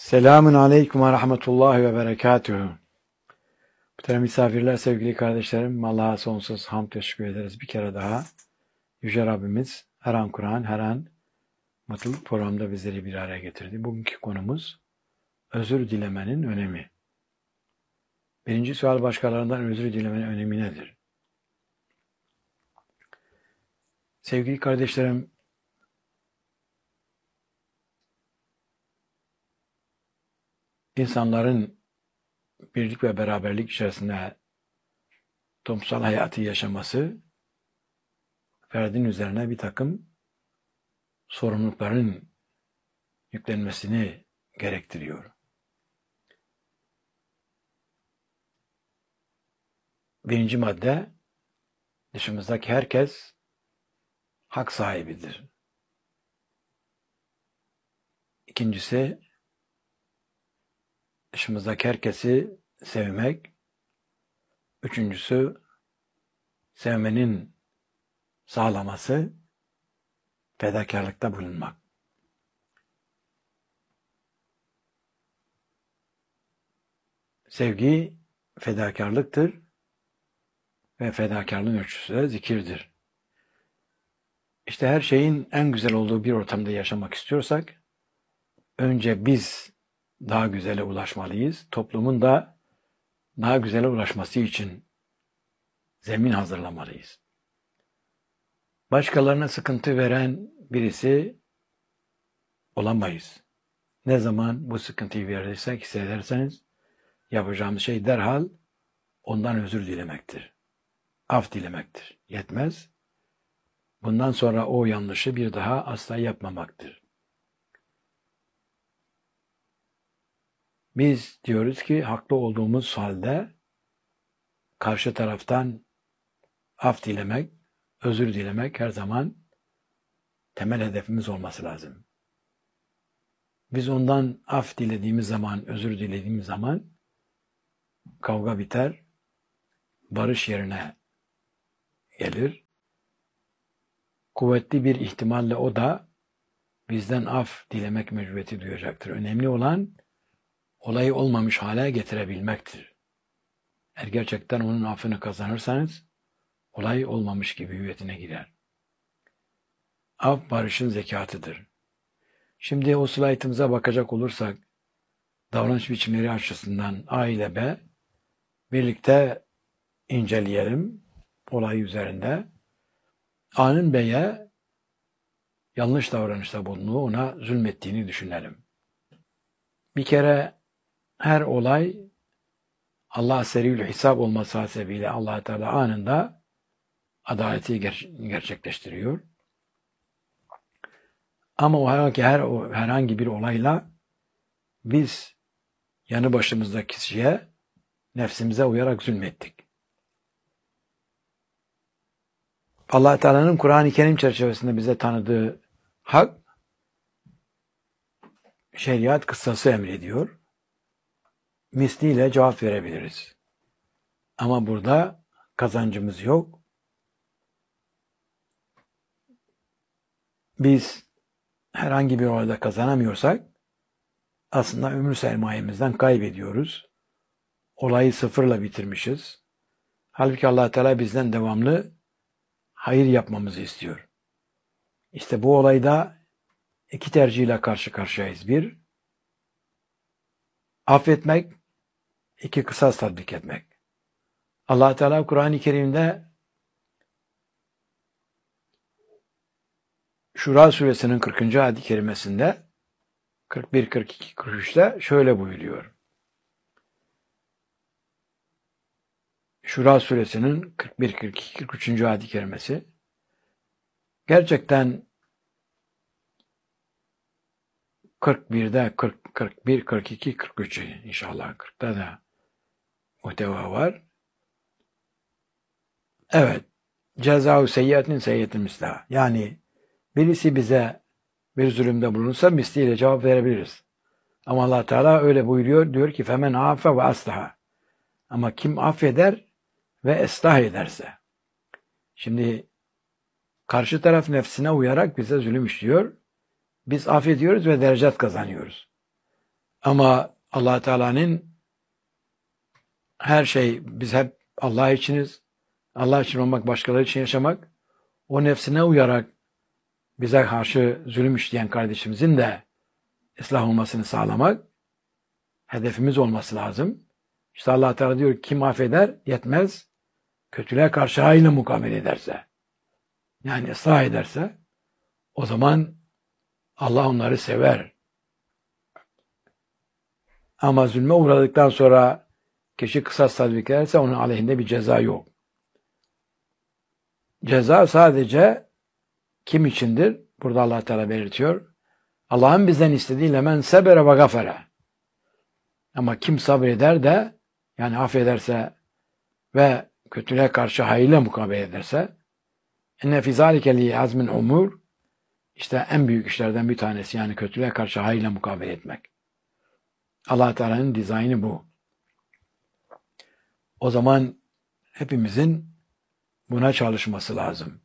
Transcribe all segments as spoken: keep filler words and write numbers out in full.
Selamun aleyküm ve rahmetullahi ve berekatuhu. Muhterem misafirler, sevgili kardeşlerim, Allah'a sonsuz hamd teşekkür ederiz bir kere daha. Yüce Rabbimiz her an Kur'an, her an mutluluk programda bizleri bir araya getirdi. Bugünkü konumuz özür dilemenin önemi. Birinci sual, başkalarından özür dilemenin önemi nedir? Sevgili kardeşlerim, insanların birlik ve beraberlik içerisinde toplumsal hayatı yaşaması, ferdin üzerine bir takım sorumlulukların yüklenmesini gerektiriyor. Birinci madde, dışımızdaki herkes hak sahibidir. İkincisi, dışımızdaki herkesi sevmek. Üçüncüsü, sevmenin sağlaması, fedakarlıkta bulunmak. Sevgi fedakarlıktır ve fedakarlığın ölçüsü de zikirdir. İşte her şeyin en güzel olduğu bir ortamda yaşamak istiyorsak, önce biz daha güzele ulaşmalıyız. Toplumun da daha güzele ulaşması için zemin hazırlamalıyız. Başkalarına sıkıntı veren birisi olamayız. Ne zaman bu sıkıntıyı verirsek, hissederseniz yapacağımız şey derhal ondan özür dilemektir. Af dilemektir. Yetmez. Bundan sonra o yanlışı bir daha asla yapmamaktır. Biz diyoruz ki haklı olduğumuz halde karşı taraftan af dilemek, özür dilemek her zaman temel hedefimiz olması lazım. Biz ondan af dilediğimiz zaman, özür dilediğimiz zaman kavga biter, barış yerine gelir. Kuvvetli bir ihtimalle o da bizden af dilemek mecburiyeti duyacaktır. Önemli olan olayı olmamış hale getirebilmektir. Eğer gerçekten onun affını kazanırsanız olay olmamış gibi hüviyetine girer. Af barışın zekatıdır. Şimdi o slaytımıza bakacak olursak davranış biçimleri açısından A ile B birlikte inceleyelim olay üzerinde. A'nın B'ye yanlış davranışta bulunduğu, ona zulmettiğini düşünelim. Bir kere her olay Allah seriyül hesap olması hasebiyle Allah Teala anında adaleti ger- gerçekleştiriyor. Ama o herhangi, her, o herhangi bir olayla biz yanı başımızdaki kişiye nefsimize uyarak zulmettik. Allah Teala'nın Kur'an-ı Kerim çerçevesinde bize tanıdığı hak, şeriat kıssası emrediyor. Misliyle cevap verebiliriz. Ama burada kazancımız yok. Biz herhangi bir olayda kazanamıyorsak aslında ömür sermayemizden kaybediyoruz. Olayı sıfırla bitirmişiz. Halbuki Allah Teala bizden devamlı hayır yapmamızı istiyor. İşte bu olayda iki tercihle karşı karşıyayız. Bir, affetmek, iki, kısas tatbik etmek. Allah Teala Kur'an-ı Kerim'de Şura suresinin kırkıncı ayet-i kerimesinde kırk bir, kırk iki, kırk üçte şöyle buyuruyor. Şura suresinin kırk bir, kırk iki, kırk üçüncü ayet-i kerimesi gerçekten kırk birde, kırk, kırk bir, kırk iki, kırk üç inşallah kırkta da muhteva var. Evet. Cezâ-u seyyiatin seyyiatin mislâ. Yani birisi bize bir zulümde bulunursa misliyle cevap verebiliriz. Ama Allah Teala öyle buyuruyor. Diyor ki femen afe ve aslaha. Ama kim affeder ve ıslah ederse. Şimdi karşı taraf nefsine uyarak bize zulüm işliyor. Biz affediyoruz ve derecat kazanıyoruz. Ama Allah Teala'nın her şey, biz hep Allah içiniz. Allah için olmak, başkaları için yaşamak. O nefsine uyarak bize karşı zulüm işleyen kardeşimizin de ıslah olmasını sağlamak hedefimiz olması lazım. İşte Allah Teala diyor, kim affeder yetmez, kötülüğe karşı hayırla mukabele ederse, yani ıslah ederse, o zaman Allah onları sever. Ama zulme uğradıktan sonra kişi kısas tatbik ederse onun aleyhinde bir ceza yok. Ceza sadece kim içindir? Burada Allah Teala belirtiyor. Allah'ın bizden istediği lemen sebere ve gafere. Ama kim sabreder de, yani affederse ve kötülüğe karşı hayırla mukabele ederse, enne fî zâlike li azmin umur, işte en büyük işlerden bir tanesi, yani kötülüğe karşı hayırla mukabele etmek. Allah Teala'nın dizaynı bu. O zaman hepimizin buna çalışması lazım.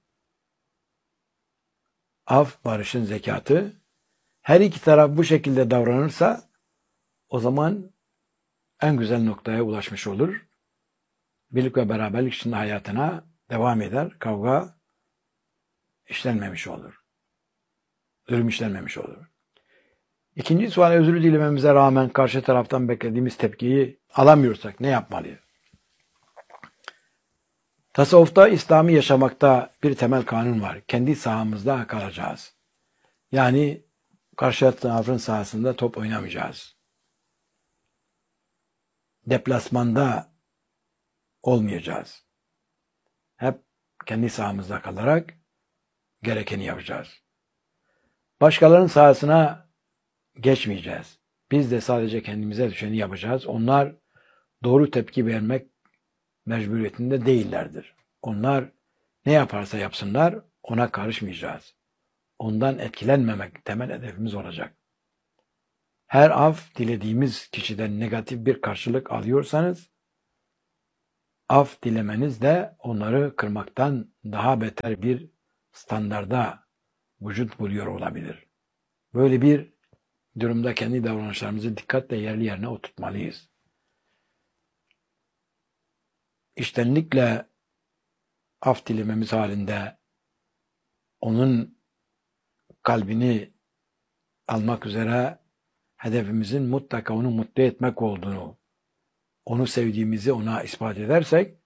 Af, barışın zekatı. Her iki taraf bu şekilde davranırsa o zaman en güzel noktaya ulaşmış olur. Birlik ve beraberlik içinde hayatına devam eder. Kavga işlenmemiş olur. Zulüm işlenmemiş olur. İkinci sual, özür dilememize rağmen karşı taraftan beklediğimiz tepkiyi alamıyorsak ne yapmalıyız? Tasavvufta, İslami yaşamakta bir temel kanun var. Kendi sahamızda kalacağız. Yani karşı tarafın sahasında top oynamayacağız. Deplasmanda olmayacağız. Hep kendi sahamızda kalarak gerekeni yapacağız. Başkalarının sahasına geçmeyeceğiz. Biz de sadece kendimize düşeni yapacağız. Onlar doğru tepki vermek mecburiyetinde değillerdir. Onlar ne yaparsa yapsınlar ona karışmayacağız. Ondan etkilenmemek temel hedefimiz olacak. Her af dilediğimiz kişiden negatif bir karşılık alıyorsanız, af dilemeniz de onları kırmaktan daha beter bir standarda vücut buluyor olabilir. Böyle bir durumda kendi davranışlarımızı dikkatle yerli yerine oturtmalıyız. İçtenlikle af dilememiz halinde onun kalbini almak üzere hedefimizin mutlaka onu mutlu etmek olduğunu, onu sevdiğimizi ona ispat edersek,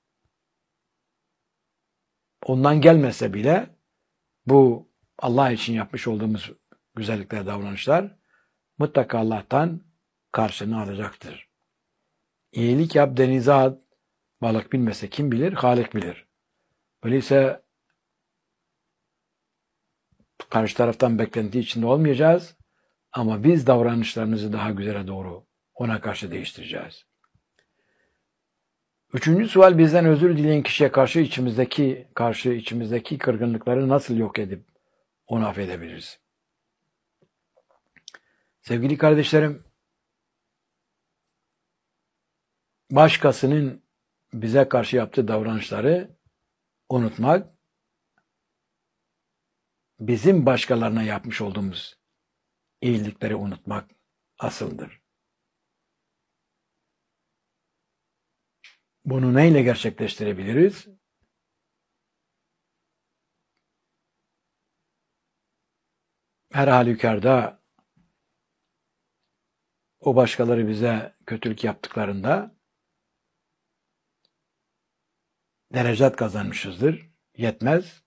ondan gelmese bile bu Allah için yapmış olduğumuz güzellikler, davranışlar mutlaka Allah'tan karşılığını alacaktır. İyilik yap, denize at, balık bilmese kim bilir? Halik bilir. Öyleyse karşı taraftan beklenti içinde olmayacağız ama biz davranışlarımızı daha güzele doğru ona karşı değiştireceğiz. Üçüncü sual, bizden özür dileyen kişiye karşı içimizdeki karşı içimizdeki kırgınlıkları nasıl yok edip onu affedebiliriz? Sevgili kardeşlerim, başkasının bize karşı yaptığı davranışları unutmak, bizim başkalarına yapmış olduğumuz iyilikleri unutmak asıldır. Bunu neyle gerçekleştirebiliriz? Her halükarda o başkaları bize kötülük yaptıklarında derecat kazanmışızdır. Yetmez.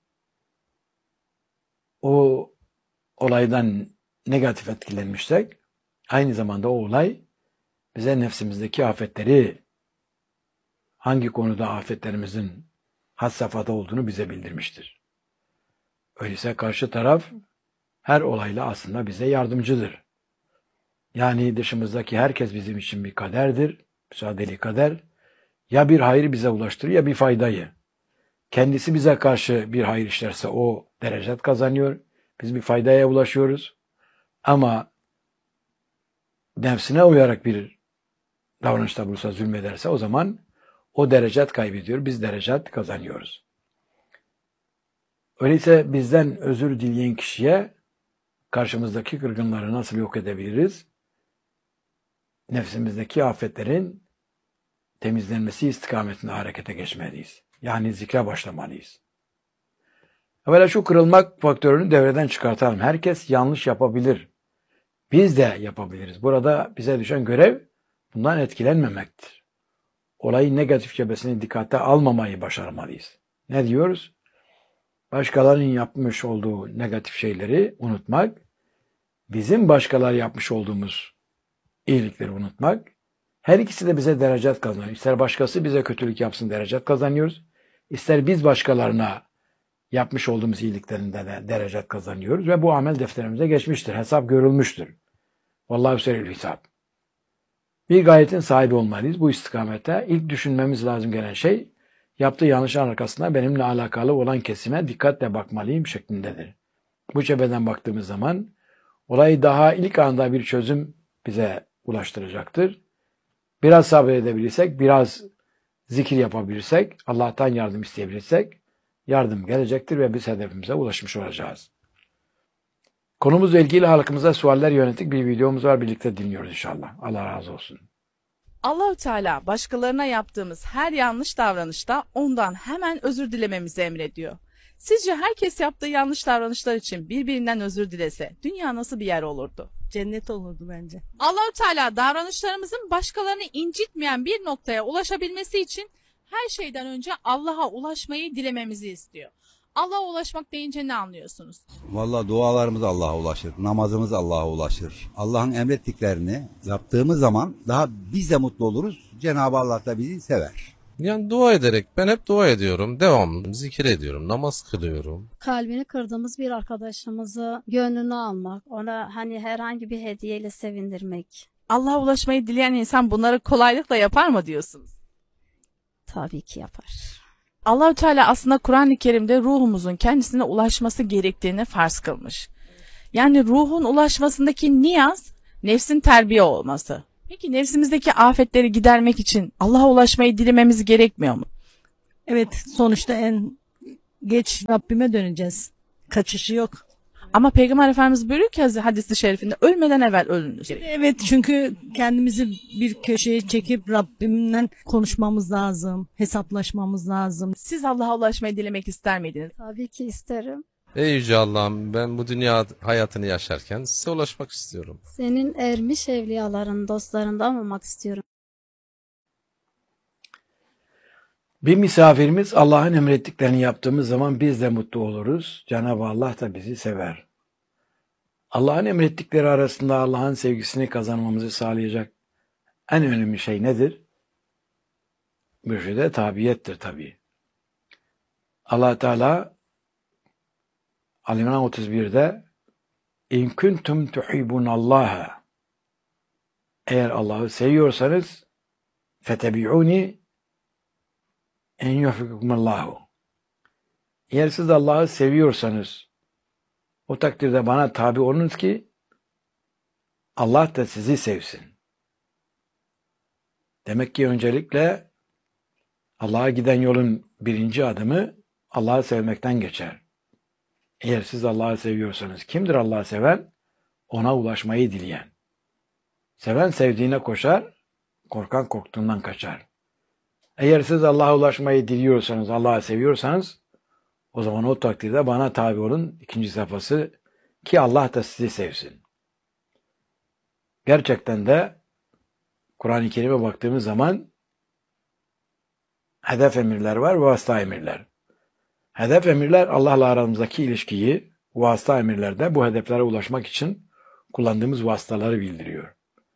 O olaydan negatif etkilenmişsek, aynı zamanda o olay bize nefsimizdeki afetleri, hangi konuda afetlerimizin had safhada olduğunu bize bildirmiştir. Öyleyse karşı taraf her olayla aslında bize yardımcıdır. Yani dışımızdaki herkes bizim için bir kaderdir, müsaadeli kader. Ya bir hayır bize ulaştırır ya bir faydayı. Kendisi bize karşı bir hayır işlerse o derecat kazanıyor. Biz bir faydaya ulaşıyoruz. Ama nefsine uyarak bir davranışta bulursa, zulmederse o zaman o derecat kaybediyor. Biz derecat kazanıyoruz. Öyleyse bizden özür dileyen kişiye karşımızdaki kırgınları nasıl yok edebiliriz? nefsimizdeki afetlerin temizlenmesi istikametinde harekete geçmeliyiz. Yani zikre başlamalıyız. Evvela şu kırılmak faktörünü devreden çıkartalım. Herkes yanlış yapabilir. Biz de yapabiliriz. Burada bize düşen görev bundan etkilenmemektir. Olayın negatif cebesini dikkate almamayı başarmalıyız. Ne diyoruz? Başkalarının yapmış olduğu negatif şeyleri unutmak, bizim başkaları yapmış olduğumuz iyilikleri unutmak, her ikisi de bize derecat kazanıyor. İster başkası bize kötülük yapsın, derecat kazanıyoruz. İster biz başkalarına yapmış olduğumuz iyiliklerinde de derecat kazanıyoruz ve bu amel defterimize geçmiştir. Hesap görülmüştür. Vallahi seril hesap. Bir gayetin sahibi olmalıyız. Bu istikamette ilk düşünmemiz lazım gelen şey, yaptığı yanlışın arkasında benimle alakalı olan kesime dikkatle bakmalıyım şeklindedir. Bu cepheden baktığımız zaman olayı daha ilk anda bir çözüm bize ulaştıracaktır. Biraz sabredebilirsek, biraz zikir yapabilirsek, Allah'tan yardım isteyebilirsek yardım gelecektir ve biz hedefimize ulaşmış olacağız. Konumuzla ilgili halkımıza sualler yönelik bir videomuz var. Birlikte dinliyoruz inşallah. Allah razı olsun. Allahü Teala başkalarına yaptığımız her yanlış davranışta ondan hemen özür dilememizi emrediyor. Sizce herkes yaptığı yanlış davranışlar için birbirinden özür dilese dünya nasıl bir yer olurdu? Cennet olurdu bence. Allahü Teala davranışlarımızın başkalarını incitmeyen bir noktaya ulaşabilmesi için her şeyden önce Allah'a ulaşmayı dilememizi istiyor. Allah'a ulaşmak deyince ne anlıyorsunuz? Vallahi dualarımız Allah'a ulaşır, namazımız Allah'a ulaşır. Allah'ın emrettiklerini yaptığımız zaman daha biz de mutlu oluruz. Cenab-ı Allah da bizi sever. Yani dua ederek, ben hep dua ediyorum, devamlı zikir ediyorum, namaz kılıyorum. Kalbini kırdığımız bir arkadaşımızı gönlünü almak, ona hani herhangi bir hediyeyle sevindirmek. Allah'a ulaşmayı dileyen insan bunları kolaylıkla yapar mı diyorsunuz? Tabii ki yapar. Allahü Teala aslında Kur'an-ı Kerim'de ruhumuzun kendisine ulaşması gerektiğini farz kılmış. Yani ruhun ulaşmasındaki niyaz, nefsin terbiye olması. Peki nefsimizdeki afetleri gidermek için Allah'a ulaşmayı dilememiz gerekmiyor mu? Evet, sonuçta en geç Rabbime döneceğiz. Kaçışı yok. Ama Peygamber Efendimiz buyuruyor ki hadis-i şerifinde ölmeden evvel ölünüz. Evet, çünkü kendimizi bir köşeye çekip Rabbimle konuşmamız lazım, hesaplaşmamız lazım. Siz Allah'a ulaşmayı dilemek ister miydiniz? Tabii ki isterim. Ey Yüce Allah'ım, ben bu dünya hayatını yaşarken size ulaşmak istiyorum. Senin ermiş evliyaların, dostlarından olmak istiyorum. Bir misafirimiz Allah'ın emrettiklerini yaptığımız zaman biz de mutlu oluruz. Cenab-ı Allah da bizi sever. Allah'ın emrettikleri arasında Allah'ın sevgisini kazanmamızı sağlayacak en önemli şey nedir? Mürşide tabiyettir tabii. Allah Teala Ali-İmran otuz bir'de İn kuntum tuhibbunallaha, eğer Allah'ı seviyorsanız fetebi'uni en yuhibbukumullahu, eğer siz Allah'ı seviyorsanız o takdirde bana tabi olunuz ki Allah da sizi sevsin. Demek ki öncelikle Allah'a giden yolun birinci adımı Allah'ı sevmekten geçer. Eğer siz Allah'ı seviyorsanız, kimdir Allah'ı seven? Ona ulaşmayı dileyen. Seven sevdiğine koşar, korkan korktuğundan kaçar. Eğer siz Allah'a ulaşmayı diliyorsanız, Allah'ı seviyorsanız, o zaman o takdirde bana tabi olun. İkinci safhası, ki Allah da sizi sevsin. Gerçekten de Kur'an-ı Kerim'e baktığımız zaman hedef emirler var, vasıta emirler. Hedef emirler Allah'la aramızdaki ilişkiyi, vasıta emirlerde bu hedeflere ulaşmak için kullandığımız vasıtaları bildiriyor.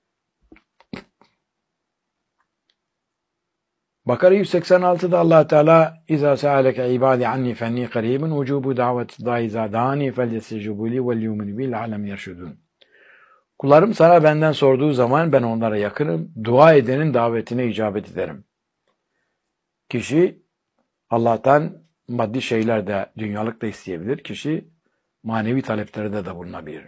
Bakara yüz seksen altı'da Allah Teala İza sa'aleke ibadi anni fenni qaribun vucubu daveti da'i iza da'ani felyestecibu li vel yu'minu bil alem yerşudun. Kullarım sana benden sorduğu zaman ben onlara yakınım. Dua edenin davetine icabet ederim. Kişi Allah'tan maddi şeyler de, dünyalık da isteyebilir. Kişi manevi taleplerde de bulunabilir.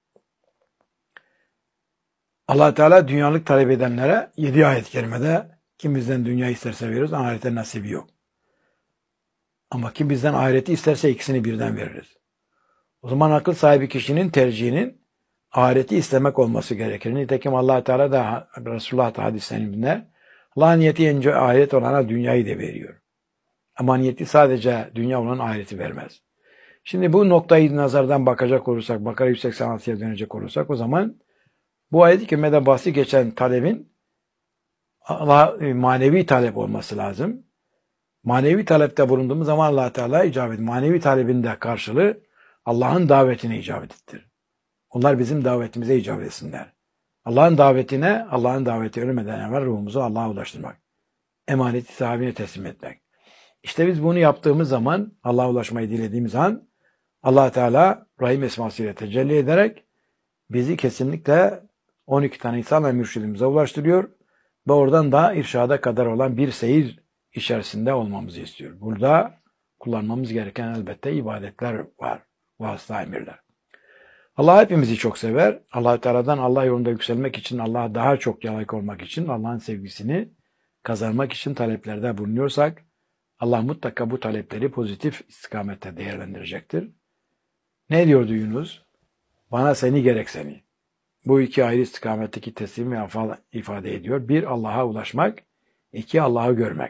Allah Teala dünyalık talep edenlere yedi ayet-i kerimede kim bizden dünya isterse veririz, ahirete nasibi yok. Ama kim bizden ahireti isterse ikisini birden veririz. O zaman akıl sahibi kişinin tercihinin ahireti istemek olması gerekir. Nitekim Allah Teala da Resulullah da hadislerinde Allah'ın niyeti önce ahiret olana dünyayı da veriyor. Ama niyeti sadece dünya olan ahireti vermez. Şimdi bu noktayı nazardan bakacak olursak, Bakara yüz seksen altıya dönecek olursak o zaman bu ayet-i kerimede bahsi geçen talebin Allah, manevi talep olması lazım. Manevi talepte bulunduğumuz zaman Allah Teala icabet. Manevi talebin de karşılığı Allah'ın davetine icabettir. Onlar bizim davetimize icabet etsinler. Allah'ın davetine, Allah'ın daveti ölmeden evvel ruhumuzu Allah'a ulaştırmak. Emaneti sahibine teslim etmek. İşte biz bunu yaptığımız zaman, Allah'a ulaşmayı dilediğimiz an, Allah Teala Rahim esmasıyla tecelli ederek bizi kesinlikle on iki tane insan ve mürşidimize ulaştırıyor ve oradan da irşada kadar olan bir seyir içerisinde olmamızı istiyor. Burada kullanmamız gereken elbette ibadetler var. Vasıta emirler. Allah hepimizi çok sever. Allah Teala'dan Allah yolunda yükselmek için, Allah'a daha çok layık olmak için, Allah'ın sevgisini kazanmak için taleplerde bulunuyorsak, Allah mutlaka bu talepleri pozitif istikamette değerlendirecektir. Ne diyordu Yunus? Bana seni gerek seni. Bu iki ayrı istikametteki teslim ve afal ifade ediyor. Bir, Allah'a ulaşmak. İki, Allah'ı görmek.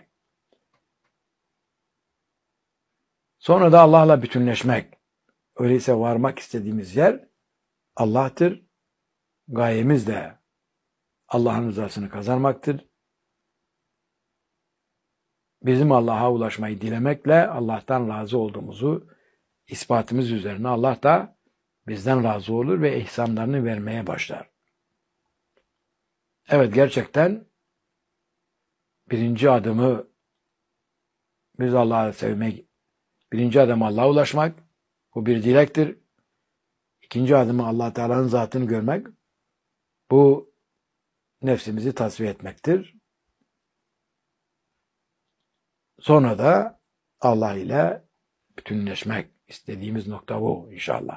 Sonra da Allah'la bütünleşmek. Öyleyse varmak istediğimiz yer Allah'tır. Gayemiz de Allah'ın rızasını kazanmaktır. Bizim Allah'a ulaşmayı dilemekle Allah'tan razı olduğumuzu ispatımız üzerine Allah da bizden razı olur ve ihsanlarını vermeye başlar. Evet, gerçekten birinci adımı biz Allah'ı sevmek, birinci adım Allah'a ulaşmak, bu bir dilektir. İkinci adımı Allah Teala'nın zatını görmek, bu nefsimizi tasfiye etmektir. Sonra da Allah ile bütünleşmek, istediğimiz nokta bu inşallah.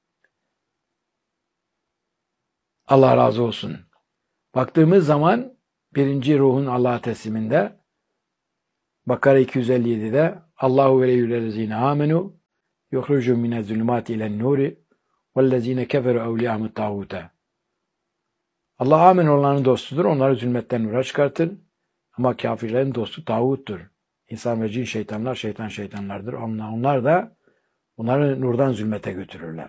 Allah razı olsun. Baktığımız zaman birinci ruhun Allah'a tesliminde Bakara iki yüz elli yedi'de Allahu veliyyullezine amenu yuhrucu minez-zulümati ilen-nuri vellezine keferu evliyahumut tağute. Allah amin olanların dostudur. Onları zulmetten nura çıkartır. Ama kafirlerin dostu tağuttur. İnsan ve cin şeytanlar şeytan şeytanlardır. Onlar, onlar da onları nurdan zulmete götürürler.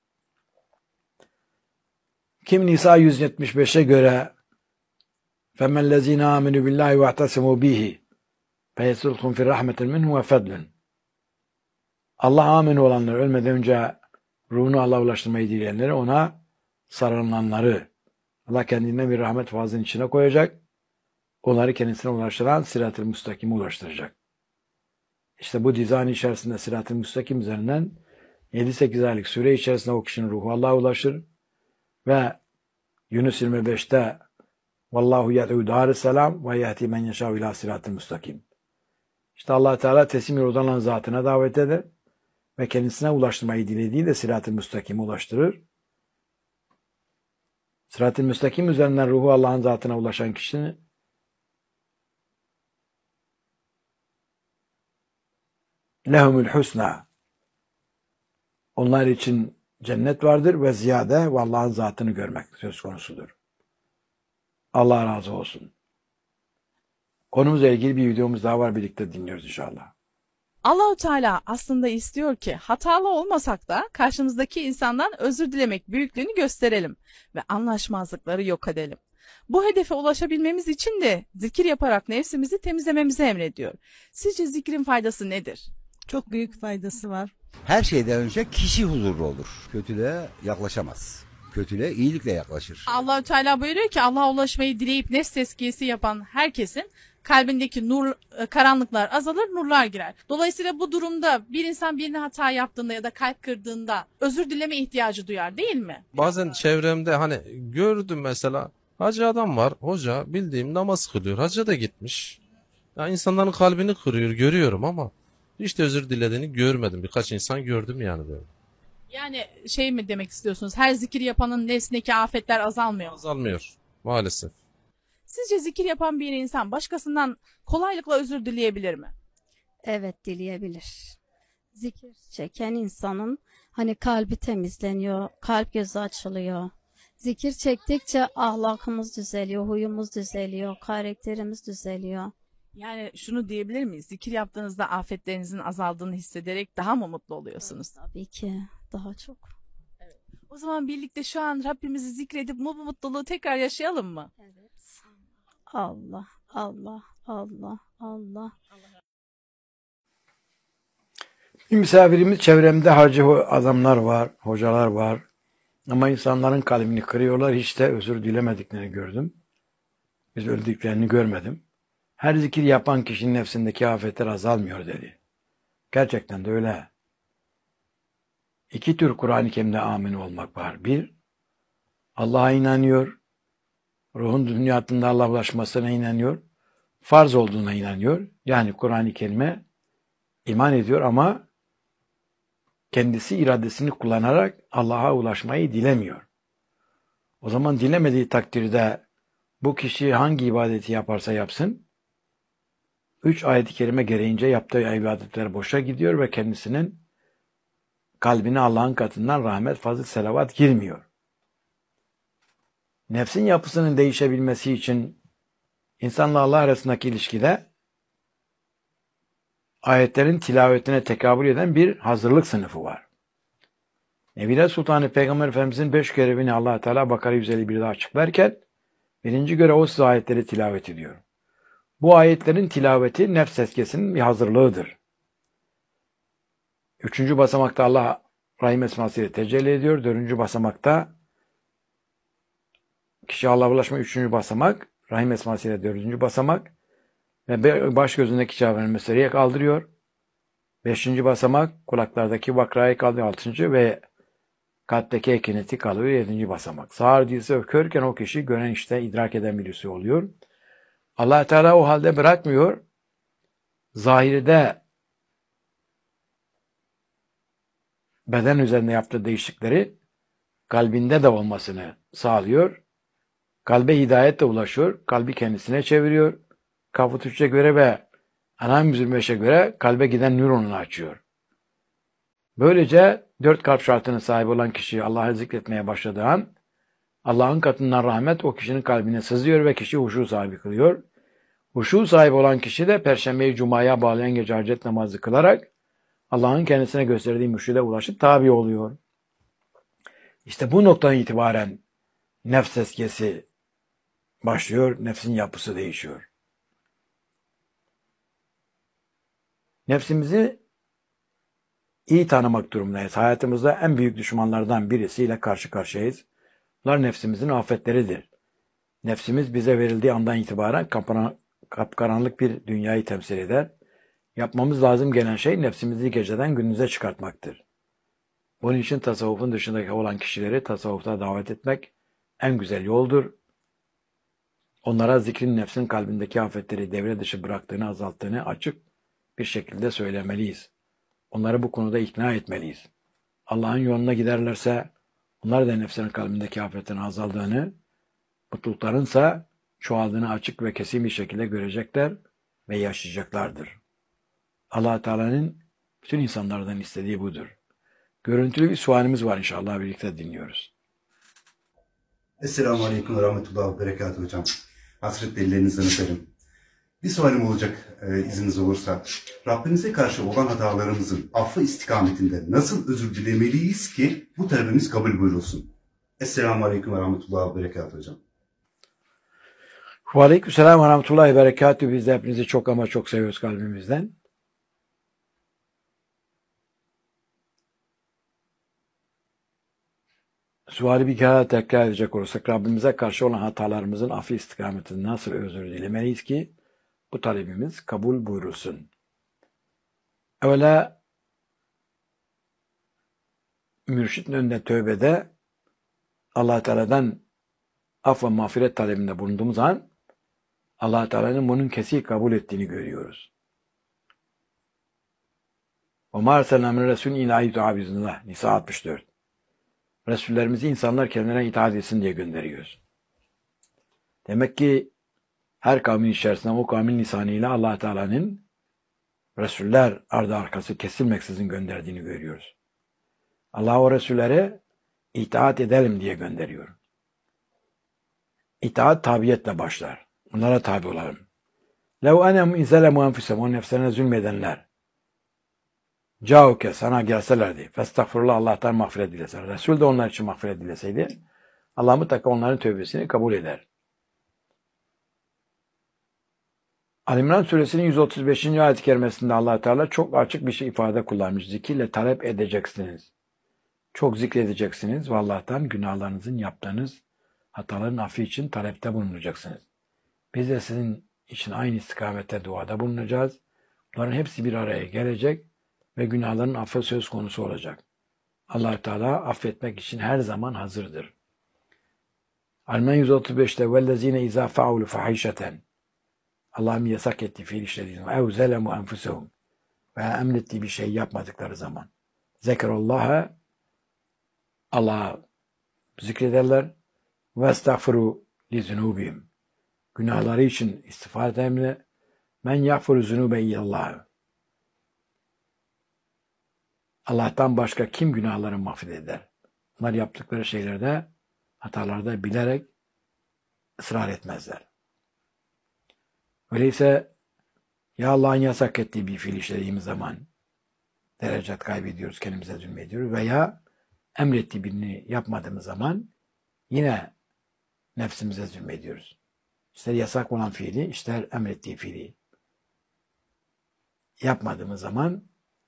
Kim Nisa yüz yetmiş beş'e göre فَمَنْ الَّذ۪ينَ آمِنُوا بِاللّٰهِ وَاَعْتَسِمُوا بِهِ فَيَسُلْكُمْ فِي رَحْمَةٍ مِنْهُ وَفَضْلٍ. Allah amin olanlar, ölmeden önce ruhunu Allah'a ulaştırmayı dileyenleri, ona sarılanları Allah kendinden bir rahmet fazlının içine koyacak. Onları kendisine ulaştıran Sırat-ı Müstakim'e ulaştıracak. İşte bu dizayn içerisinde Sırat-ı Müstakim üzerinden yedi sekiz aylık süre içerisinde o kişinin ruhu Allah'a ulaşır ve Yunus yirmi beş'te Vallahu yed'u dârisselam ve yehdi men yeşâ ilâ Sırat-ı Müstakim. İşte Allah Teala teslim yoldan olan zatına davet eder ve kendisine ulaştırmayı dilediği de Sırat-ı Müstakim'e ulaştırır. Sırat-ı Müstakim üzerinden ruhu Allah'ın zatına ulaşan kişinin lehumul husna, onlar için cennet vardır ve ziyade ve Allah'ın zatını görmek söz konusudur. Allah razı olsun. Konumuzla ilgili bir videomuz daha var, birlikte dinliyoruz inşallah. Allahu Teala aslında istiyor ki hatalı olmasak da karşımızdaki insandan özür dilemek büyüklüğünü gösterelim ve anlaşmazlıkları yok edelim. Bu hedefe ulaşabilmemiz için de zikir yaparak nefsimizi temizlememizi emrediyor. Sizce zikrin faydası nedir? Çok büyük faydası var. Her şeyden önce kişi huzurlu olur. Kötülüğe yaklaşamaz. Kötülüğe iyilikle yaklaşır. Allahu Teala buyuruyor ki Allah'a ulaşmayı dileyip nefs tezkiyesi yapan herkesin kalbindeki nur, karanlıklar azalır, nurlar girer. Dolayısıyla bu durumda bir insan birine hata yaptığında ya da kalp kırdığında özür dileme ihtiyacı duyar, değil mi? Bazen çevremde hani gördüm mesela, hacı adam var, hoca bildiğim namaz kılıyor, hacca da gitmiş. Ya insanların kalbini kırıyor, görüyorum ama hiç de özür dilediğini görmedim. Birkaç insan gördüm yani böyle. Yani şey mi demek istiyorsunuz? Her zikir yapanın nefsindeki afetler azalmıyor. Azalmıyor maalesef. Sizce zikir yapan bir insan başkasından kolaylıkla özür dileyebilir mi? Evet, dileyebilir. Zikir çeken insanın Hani kalbi temizleniyor, kalp gözü açılıyor. Zikir çektikçe ahlakımız düzeliyor, huyumuz düzeliyor, karakterimiz düzeliyor. Yani şunu diyebilir miyiz? Zikir yaptığınızda afetlerinizin azaldığını hissederek daha mı mutlu oluyorsunuz? Tabii ki daha çok. O zaman birlikte şu an Rabbimizi zikredip bu mutluluğu tekrar yaşayalım mı? Evet. Allah, Allah, Allah, Allah. Bir misafirimiz çevremde hacı ho- adamlar var, hocalar var. Ama insanların kalbini kırıyorlar. Hiç de özür dilemediklerini gördüm. Biz öldüklerini görmedim. Her zikir yapan kişinin nefsindeki afetler azalmıyor dedi. Gerçekten de öyle. İki tür Kur'an-ı Kerim'de amin olmak var. Bir, Allah'a inanıyor. Ruhun dünyasında Allah'a ulaşmasına inanıyor. Farz olduğuna inanıyor. Yani Kur'an-ı Kerim'e iman ediyor ama kendisi iradesini kullanarak Allah'a ulaşmayı dilemiyor. O zaman dilemediği takdirde bu kişi hangi ibadeti yaparsa yapsın, üç ayet-i kerime gereğince yaptığı ibadetler boşa gidiyor ve kendisinin kalbine Allah'ın katından rahmet, fazıl, selavat girmiyor. Nefsin yapısının değişebilmesi için insanla Allah arasındaki ilişkide ayetlerin tilavetine tekabül eden bir hazırlık sınıfı var. Nebiler Sultanı Peygamber Efendimizin beş görevini Allah Teala Bakara yüz elli birde açıklarken birinci görev o size ayetleri tilavet ediyor. Bu ayetlerin tilaveti nefs tezkiyesinin bir hazırlığıdır. Üçüncü basamakta Allah Rahim esmasıyla tecelli ediyor. Dördüncü basamakta kişi Allah'a ulaşma üçüncü basamak, Rahim esmasıyla dördüncü basamak ve baş gözündeki çavrenin meseleyi kaldırıyor. Beşinci basamak kulaklardaki vakrayı kaldırıyor. Altıncı ve kalpteki ekineti kalıyor. Yedinci basamak. Sağır değilse körken o kişi gören işte idrak eden birisi oluyor. Allah Teala o halde bırakmıyor. Zahirde beden üzerinde yaptığı değişiklikleri kalbinde de olmasını sağlıyor. Kalbe hidayetle ulaşıyor. Kalbi kendisine çeviriyor. Kafı Türkçe göre ve Anam Zülmeş'e göre kalbe giden nöronunu açıyor. Böylece dört kalp şartının sahibi olan kişi Allah'ı zikretmeye başladığı an Allah'ın katından rahmet o kişinin kalbine sızıyor ve kişi huşu sahibi kılıyor. Huşu sahibi olan kişi de Perşembeyi Cuma'ya bağlayan gece hacet namazı kılarak Allah'ın kendisine gösterdiği mürşide ulaşıp tabi oluyor. İşte bu noktadan itibaren nefs tezkiyesi başlıyor, nefsin yapısı değişiyor. Nefsimizi iyi tanımak durumundayız. Hayatımızda en büyük düşmanlardan birisiyle karşı karşıyayız. Bunlar nefsimizin afetleridir. Nefsimiz bize verildiği andan itibaren kapkaranlık bir dünyayı temsil eder. Yapmamız lazım gelen şey nefsimizi geceden gündüze çıkartmaktır. Bunun için tasavvufun dışındaki olan kişileri tasavvufta davet etmek en güzel yoldur. Onlara zikrin nefsin kalbindeki afetleri devre dışı bıraktığını, azalttığını açık bir şekilde söylemeliyiz. Onları bu konuda ikna etmeliyiz. Allah'ın yoluna giderlerse onlar da nefsinin kalbindeki afetlerin azaldığını, mutluluklarınsa çoğaldığını açık ve kesin bir şekilde görecekler ve yaşayacaklardır. Allah Teala'nın bütün insanlardan istediği budur. Görüntülü bir sualimiz var inşallah birlikte dinliyoruz. Esselamu Aleyküm ve Rahmetullahi ve Berekatuhu hocam. Hasretle ellerinizden öperim. Bir sualim olacak e, izniniz olursa. Rabbimize karşı olan hatalarımızın affı istikametinde nasıl özür dilemeliyiz ki bu talebimiz kabul buyurulsun? Esselamu Aleyküm ve Rahmetullahi ve Berekatuhu hocam. Ve Aleykümselam ve Rahmetullahi ve Berekatuhu. Biz de hepinizi çok ama çok seviyoruz kalbimizden. Suali bir kere tekrar edecek olursak Rabbimize karşı olan hatalarımızın affı istikametinde nasıl özür dilemeliyiz ki bu talebimiz kabul buyurulsun. Evvela mürşidin önünde tövbede Allah Teala'dan af ve mağfiret talebinde bulunduğumuz an Allah Teala'nın bunun kesin kabul ettiğini görüyoruz. O mâ arsalnâ min resûlin illâ yutâ'a biiznillah. Nisa altmış dört. Resullerimizi insanlar kendilerine itaat etsin diye gönderiyoruz. Demek ki her kavmin içerisinde o kavmin lisanıyla Allah Teala'nın Resuller ardı arkası kesilmeksizin gönderdiğini görüyoruz. Allah o Resulleri itaat edelim diye gönderiyor. İtaat tabiyetle başlar. Onlara tabi olalım. لَوْ اَنَمْ اِزَلَمُ اَنْفُسَهُمْ O nefslerine zulmedenler cauke sana gelselerdi. Festağfurullah Allah'tan mağfiret dileseler. Resul de onlar için mağfiret dileseydi Allah mutlaka onların tövbesini kabul eder. Ali-İmran suresinin yüz otuz beşinci ayet-i kerimesinde Allah Teala çok açık bir şey ifade kullanmış. Zikirle talep edeceksiniz. Çok zikredeceksiniz ve Allah'tan günahlarınızın yaptığınız hataların affi için talepte bulunacaksınız. Biz de sizin için aynı istikamette duada bulunacağız. Bunların hepsi bir araya gelecek ve günahların affı söz konusu olacak. Allah Teala affetmek için her zaman hazırdır. Ali-İmran yüz otuz beşte وَالَّذ۪ينَ اِذَا فَعُولُ فَحِشَةً Allah'ın yasak ettiği fiil işlediği zaman اَوْ زَلَمُوا أَنْفُسَهُمْ veya emrettiği bir şey yapmadıkları zaman zekerullah'a Allah'a zikrederler ve estağfiru li zunubihim günahları için istiğfar ederler. Men yağfiru zunube illallah Allah'tan başka kim günahları mahveder? Onlar yaptıkları şeylerde hatalarda bilerek ısrar etmezler. Öyleyse ya Allah'ın yasak ettiği bir fiil işlediğimiz zaman derecet kaybediyoruz, kendimize zulmediyoruz veya emrettiği birini yapmadığımız zaman yine nefsimize zulmediyoruz. İster yasak olan fiili, ister emrettiği fiili yapmadığımız zaman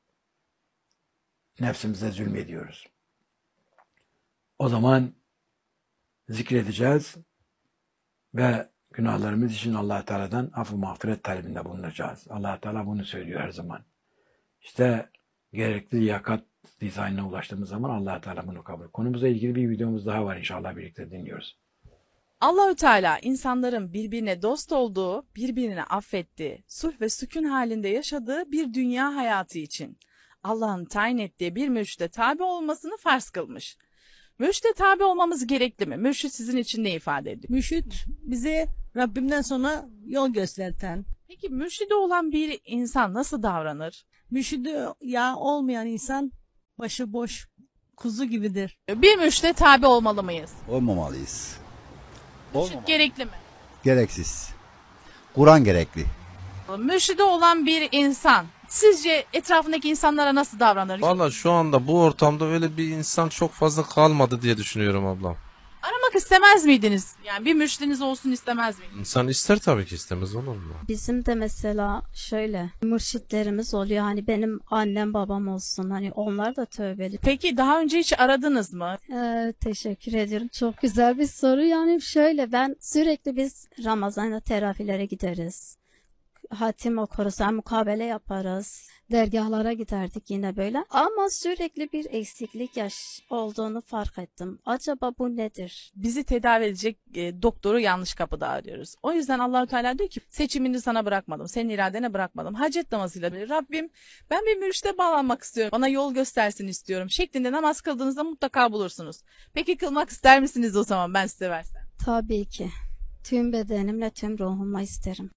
nefsimize zulmediyoruz. O zaman zikredeceğiz ve günahlarımız için Allah Teala'dan af-ı mağfiret talebinde bulunacağız. Allah Teala bunu söylüyor her zaman. İşte gerekli liyakat dizaynına ulaştığımız zaman Allah Teala bunu kabul. Konumuzla ilgili bir videomuz daha var inşallah birlikte dinliyoruz. Allahü Teala insanların birbirine dost olduğu, birbirini affettiği, sulh ve sükun halinde yaşadığı bir dünya hayatı için Allah'ın tayin ettiği bir mürşide tabi olmasını farz kılmış. Mürşide tabi olmamız gerekli mi? Mürşid sizin için ne ifade ediyor? Mürşit bize Rabbimden sonra yol gösterten. Peki mürşidi olan bir insan nasıl davranır? Mürşidi ya olmayan insan başıboş kuzu gibidir. Bir mürşide tabi olmalı mıyız? Olmamalıyız. Mürşid gerekli mi? Gereksiz. Kur'an gerekli. Mürşidi olan bir insan sizce etrafındaki insanlara nasıl davranır? Valla şu anda bu ortamda öyle bir insan çok fazla kalmadı diye düşünüyorum ablam. Aramak istemez miydiniz? Yani bir mürşidiniz olsun istemez miydiniz? İnsan ister tabii ki, istemez olur mu? Bizim de mesela şöyle mürşitlerimiz oluyor. Hani benim annem babam olsun. Hani onlar da tövbeli. Peki daha önce hiç aradınız mı? Ee, teşekkür ediyorum. Çok güzel bir soru. Yani şöyle ben sürekli biz Ramazan'da teravihlere gideriz. Hatim okuruz, yani mukabele yaparız. Dergahlara giderdik yine böyle. Ama sürekli bir eksiklik yaş olduğunu fark ettim. Acaba bu nedir? Bizi tedavi edecek e, doktoru yanlış kapıda arıyoruz. O yüzden Allahu Teala diyor ki seçimini sana bırakmadım. Senin iradene bırakmadım. Hacet namazıyla diyor. Rabbim ben bir mürşide bağlanmak istiyorum. Bana yol göstersin istiyorum. Şeklinde namaz kıldığınızda mutlaka bulursunuz. Peki kılmak ister misiniz o zaman ben size versem? Tabii ki. Tüm bedenimle, tüm ruhumla isterim.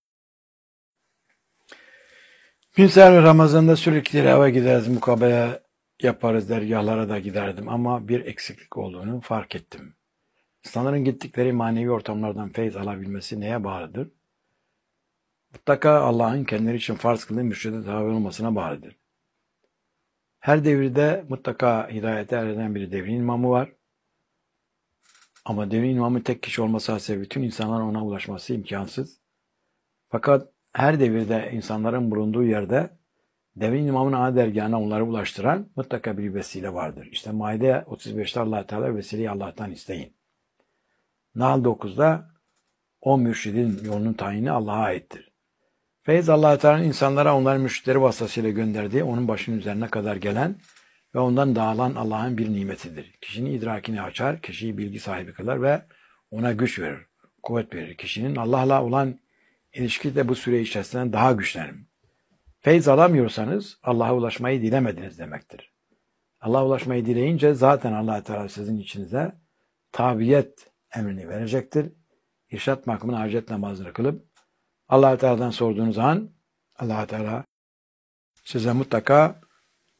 Günser Ramazan'da sürekli eve gideriz, mukabele yaparız, dergahlara da giderdim ama bir eksiklik olduğunu fark ettim. İnsanların gittikleri manevi ortamlardan feyz alabilmesi neye bağlıdır? Mutlaka Allah'ın kendileri için farz kıldığı mürşide tabi olmasına bağlıdır. Her devirde mutlaka hidayete erenen bir devrin imamı var. Ama devrin imamı tek kişi olması hasebiyle bütün insanların ona ulaşması imkansız. Fakat her devirde insanların bulunduğu yerde devrin imamın ana dergahına onları ulaştıran mutlaka bir vesile vardır. İşte Maide otuz beşte Allah Teala vesileyi Allah'tan isteyin. Nahl dokuzda o mürşidin yolunun tayini Allah'a aittir. Feyz Allah Teala'nın insanlara onların mürşitleri vasıtasıyla gönderdiği onun başının üzerine kadar gelen ve ondan dağılan Allah'ın bir nimetidir. Kişinin idrakini açar, kişiyi bilgi sahibi kılar ve ona güç verir, kuvvet verir. Kişinin Allah'la olan ilişki de bu süre içerisinde daha güçlenir. Feyz alamıyorsanız Allah'a ulaşmayı dilemediniz demektir. Allah'a ulaşmayı dileyince zaten Allah Teala sizin içinize tabiyet emrini verecektir. İrşad makamına hacet namazını kılıp Allah Teala'dan sorduğunuz an Allah Teala size mutlaka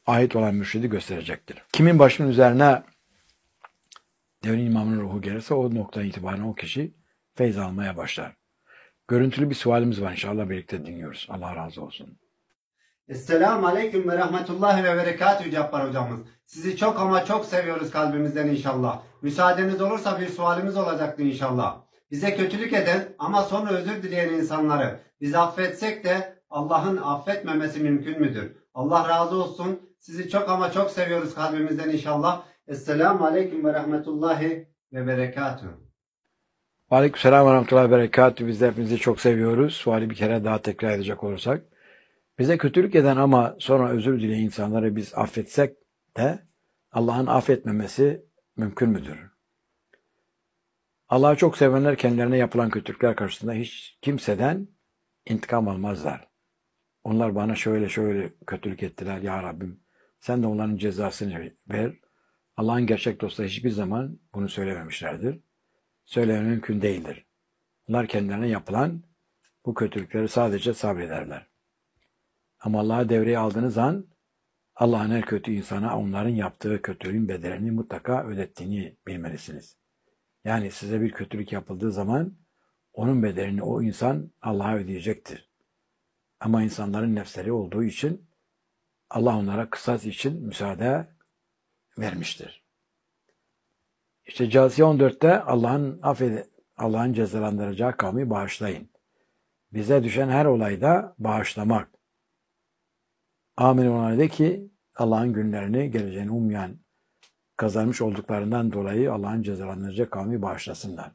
ait olan mürşidi gösterecektir. Kimin başının üzerine devrin imamının ruhu gelirse o noktadan itibaren o kişi feyz almaya başlar. Görüntülü bir sualimiz var, inşallah birlikte dinliyoruz. Allah razı olsun. Esselamu Aleyküm ve Rahmetullahi ve Berekatühü Cabbar hocamız. Sizi çok ama çok seviyoruz kalbimizden inşallah. Müsaadeniz olursa bir sualimiz olacaktı inşallah. Bize kötülük eden ama sonra özür dileyen insanları biz affetsek de Allah'ın affetmemesi mümkün müdür? Allah razı olsun. Sizi çok ama çok seviyoruz kalbimizden inşallah. Esselamu Aleyküm ve Rahmetullahi ve Berekatühü. Aleykümselam ve rahmetullahi ve berekatühü. Biz de hepinizi çok seviyoruz. Suali bir kere daha tekrar edecek olursak. Bize kötülük eden ama sonra özür dileyen insanları biz affetsek de Allah'ın affetmemesi mümkün müdür? Allah'ı çok sevenler kendilerine yapılan kötülükler karşısında hiç kimseden intikam almazlar. Onlar bana şöyle şöyle kötülük ettiler ya Rabbim, sen de onların cezasını ver. Allah'ın gerçek dostları hiçbir zaman bunu söylememişlerdir. Söylemek mümkün değildir. Onlar kendilerine yapılan bu kötülükleri sadece sabrederler. Ama Allah'ı devreye aldığınız an Allah'ın her kötü insana onların yaptığı kötülüğün bedelini mutlaka ödettiğini bilmelisiniz. Yani size bir kötülük yapıldığı zaman onun bedelini o insan Allah'a ödeyecektir. Ama insanların nefsleri olduğu için Allah onlara kısas için müsaade vermiştir. İşte Câsiye on dörtte Allah'ın affede, Allah'ın cezalandıracağı kavmi bağışlayın. Bize düşen her olayda bağışlamak. Amin ona de ki Allah'ın günlerini geleceğini ummayan kazanmış olduklarından dolayı Allah'ın cezalandıracak kavmi bağışlasınlar.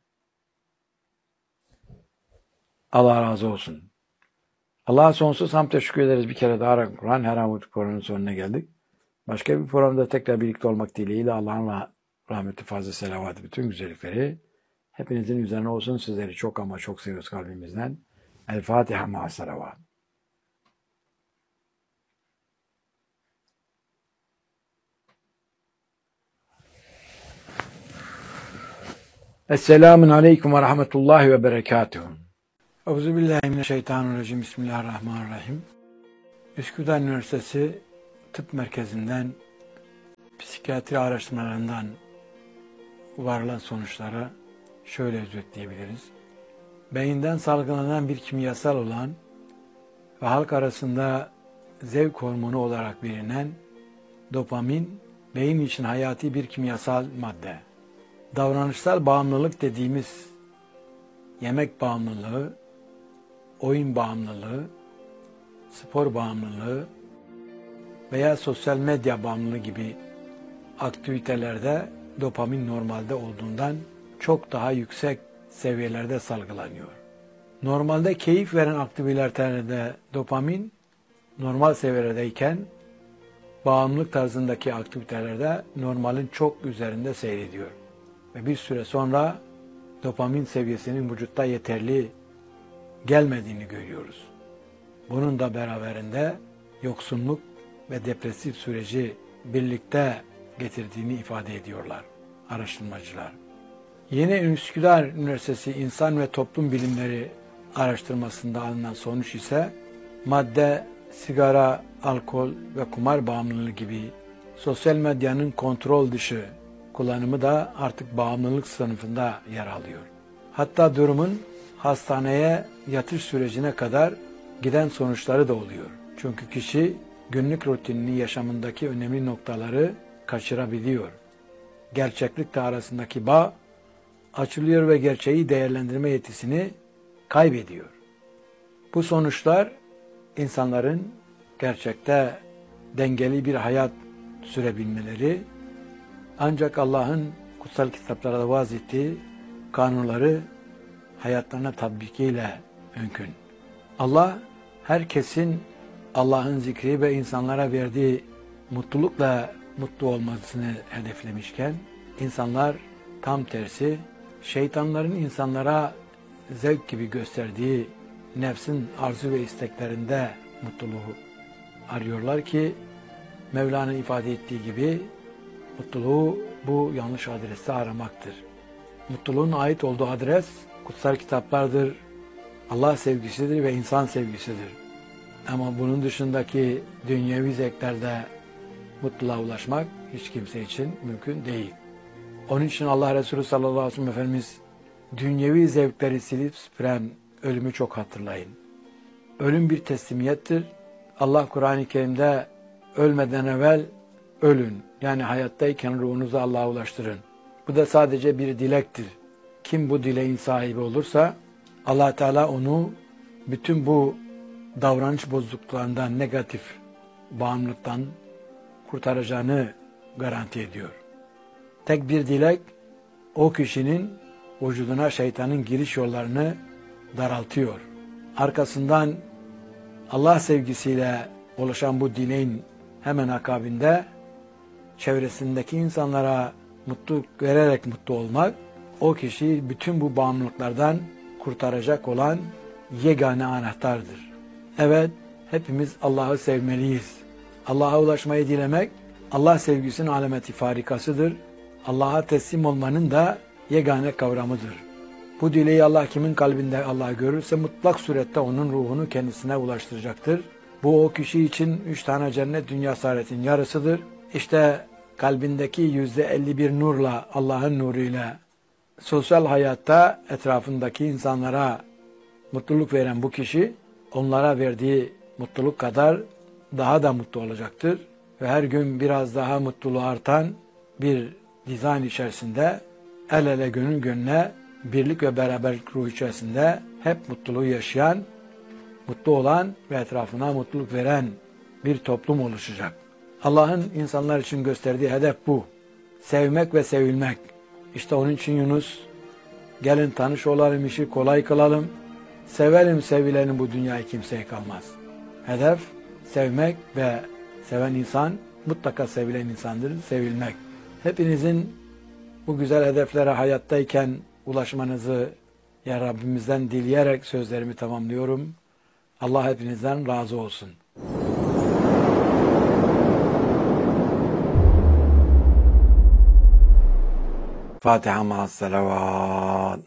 Allah razı olsun. Allah'a sonsuz hamd teşekkür ederiz. Bir kere daha Kur'an her an programının sonuna geldik. Başka bir programda tekrar birlikte olmak dileğiyle Allah'ın rahmeti, fazla selavatı, bütün güzellikleri hepinizin üzerine olsun. Sizleri çok ama çok seviyoruz kalbimizden. El Fatiha ma'a selavat. Esselamun Aleyküm ve Rahmetullahi ve Berekatühü. Euzubillahimineşşeytanirracim. Bismillahirrahmanirrahim. Üsküdar Üniversitesi Tıp Merkezi'nden psikiyatri araştırmalarından varılan sonuçlara şöyle özetleyebiliriz. Beyinden salgılanan bir kimyasal olan ve halk arasında zevk hormonu olarak bilinen dopamin, beyin için hayati bir kimyasal madde. Davranışsal bağımlılık dediğimiz yemek bağımlılığı, oyun bağımlılığı, spor bağımlılığı veya sosyal medya bağımlılığı gibi aktivitelerde dopamin normalde olduğundan çok daha yüksek seviyelerde salgılanıyor. Normalde keyif veren aktivitelerde dopamin normal seviyelerdeyken bağımlılık tarzındaki aktivitelerde normalin çok üzerinde seyrediyor. Ve bir süre sonra dopamin seviyesinin vücutta yeterli gelmediğini görüyoruz. Bunun da beraberinde yoksunluk ve depresif süreci birlikte getirdiğini ifade ediyorlar araştırmacılar. Yeni Üsküdar Üniversitesi İnsan ve Toplum Bilimleri araştırmasında alınan sonuç ise madde, sigara, alkol ve kumar bağımlılığı gibi sosyal medyanın kontrol dışı kullanımı da artık bağımlılık sınıfında yer alıyor. Hatta durumun hastaneye yatış sürecine kadar giden sonuçları da oluyor. Çünkü kişi günlük rutinini, yaşamındaki önemli noktaları kaçırabiliyor. Gerçeklikle arasındaki bağ açılıyor ve gerçeği değerlendirme yetisini kaybediyor. Bu sonuçlar insanların gerçekte dengeli bir hayat sürebilmeleri, ancak Allah'ın kutsal kitaplarda vaaz ettiği kanunları hayatlarına tatbikiyle mümkün. Allah herkesin Allah'ın zikri ve insanlara verdiği mutlulukla mutlu olmasını hedeflemişken, insanlar tam tersi şeytanların insanlara zevk gibi gösterdiği nefsin arzu ve isteklerinde mutluluğu arıyorlar ki Mevla'nın ifade ettiği gibi mutluluğu bu yanlış adreste aramaktır. Mutluluğun ait olduğu adres kutsal kitaplardır, Allah sevgisidir ve insan sevgisidir. Ama bunun dışındaki dünyevi zevklerde mutluluğa ulaşmak hiç kimse için mümkün değil. Onun için Allah Resulü sallallahu aleyhi ve sellem Efendimiz dünyevi zevkleri silip süpüren ölümü çok hatırlayın. Ölüm bir teslimiyettir. Allah Kur'an-ı Kerim'de ölmeden evvel ölün. Yani hayattayken ruhunuzu Allah'a ulaştırın. Bu da sadece bir dilektir. Kim bu dileğin sahibi olursa Allah Teala onu bütün bu davranış bozukluklarından, negatif bağımlılıktan kurtaracağını garanti ediyor. Tek bir dilek o kişinin vücuduna şeytanın giriş yollarını daraltıyor. Arkasından Allah sevgisiyle oluşan bu dileğin hemen akabinde çevresindeki insanlara mutluluk vererek mutlu olmak, o kişiyi bütün bu bağımlılıklardan kurtaracak olan yegane anahtardır. Evet, hepimiz Allah'ı sevmeliyiz. Allah'a ulaşmayı dilemek, Allah sevgisinin alameti farikasıdır. Allah'a teslim olmanın da yegane kavramıdır. Bu dileği Allah kimin kalbinde Allah görürse mutlak surette onun ruhunu kendisine ulaştıracaktır. Bu o kişi için üç tane cennet dünya saadetin yarısıdır. İşte kalbindeki yüzde elli bir nurla, Allah'ın nuruyla sosyal hayatta etrafındaki insanlara mutluluk veren bu kişi onlara verdiği mutluluk kadar daha da mutlu olacaktır. Ve her gün biraz daha mutluluğu artan bir dizayn içerisinde el ele gönül gönüle birlik ve beraberlik ruhu içerisinde hep mutluluğu yaşayan, mutlu olan ve etrafına mutluluk veren bir toplum oluşacak. Allah'ın insanlar için gösterdiği hedef bu. Sevmek ve sevilmek. İşte onun için Yunus, gelin tanış olalım, işi kolay kılalım, sevelim sevilenin bu dünyayı kimseye kalmaz. Hedef sevmek ve seven insan mutlaka sevilen insandır, sevilmek. Hepinizin bu güzel hedeflere hayattayken ulaşmanızı ya Rabbimizden dileyerek sözlerimi tamamlıyorum. Allah hepinizden razı olsun. Fatiha ma'as salavat.